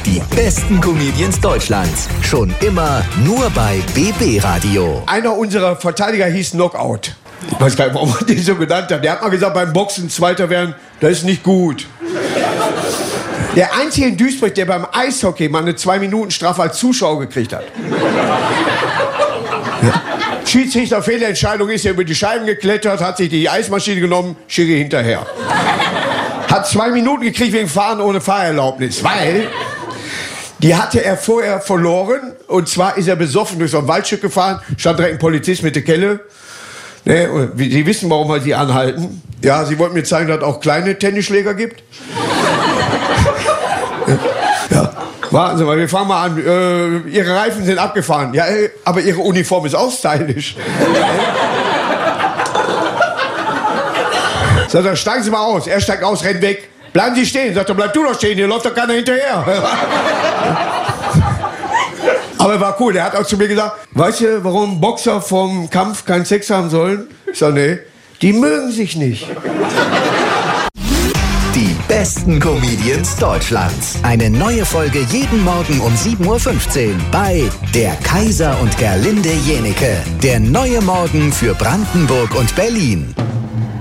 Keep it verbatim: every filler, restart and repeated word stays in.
Die besten Comedians Deutschlands. Schon immer nur bei B B Radio. Einer unserer Verteidiger hieß Knockout. Ich weiß gar nicht, warum man den so genannt hat. Der hat mal gesagt, beim Boxen Zweiter werden, das ist nicht gut. Der einzige in Duisburg, der beim Eishockey mal eine zwei-Minuten-Strafe als Zuschauer gekriegt hat. Ja. Schiedsrichter, Fehlentscheidung, ist er über die Scheiben geklettert, hat sich die Eismaschine genommen, Schiri hinterher. Hat zwei Minuten gekriegt wegen Fahren ohne Fahrerlaubnis, weil die hatte er vorher verloren. Und zwar ist er besoffen durch so ein Waldstück gefahren, stand direkt ein Polizist mit der Kelle. Ne, Sie wissen, warum wir Sie anhalten. Ja, Sie wollten mir zeigen, dass es auch kleine Tennisschläger gibt. Ja. Warten Sie mal, wir fangen mal an. Äh, Ihre Reifen sind abgefahren. Ja, aber Ihre Uniform ist auch stylisch. Sagt er, steigen Sie mal aus. Er steigt aus, rennt weg. Bleiben Sie stehen. Sagt er, bleib du doch stehen, hier läuft doch keiner hinterher. Aber er war cool, der hat auch zu mir gesagt, weißt du, warum Boxer vom Kampf keinen Sex haben sollen? Ich sag, nee, die mögen sich nicht. Die besten Comedians Deutschlands. Eine neue Folge jeden Morgen um sieben Uhr fünfzehn bei Der Kaiser und Gerlinde Jenecke. Der neue Morgen für Brandenburg und Berlin.